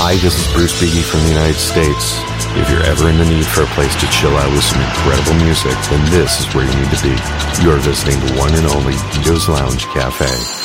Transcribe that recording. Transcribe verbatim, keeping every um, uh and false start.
Hi, this is Bruce Beatty from the United States. If you're ever in the need for a place to chill out with some incredible music, then this is where you need to be. You're visiting the one and only Vito's Lounge Cafe.